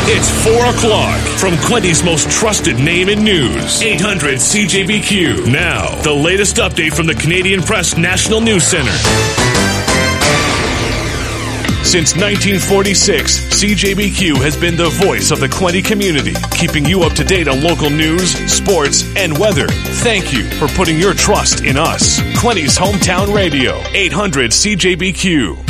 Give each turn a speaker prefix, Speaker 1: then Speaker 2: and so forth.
Speaker 1: It's 4 o'clock from Quinty's most trusted name in news. 800 CJBQ. Now, the latest update from the Canadian Press National News Center. Since 1946, CJBQ has been the voice of the Quinte community, keeping you up to date on local news, sports, and weather. Thank you for putting your trust in us. Quinty's hometown radio, 800 CJBQ.